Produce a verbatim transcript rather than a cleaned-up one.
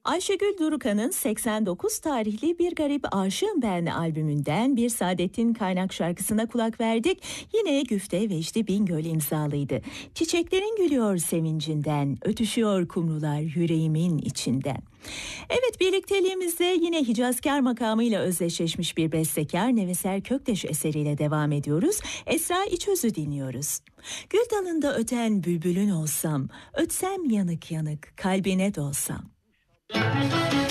Ayşegül Durukan'ın seksen dokuz tarihli Bir Garip Aşığım Ben albümünden Bir Saadettin Kaynak şarkısına kulak verdik. Yine Güfte Vecdi Bingöl imzalıydı. Çiçeklerin gülüyor sevincinden, ötüşüyor kumrular yüreğimin içinden. Evet, birlikteliğimizde yine Hicazkar makamıyla özdeşleşmiş bir bestekar Neveser Kökteş eseriyle devam ediyoruz. Esra İçöz'ü dinliyoruz. Gül dalında öten bülbülün olsam, ötsem yanık yanık kalbine dolsam.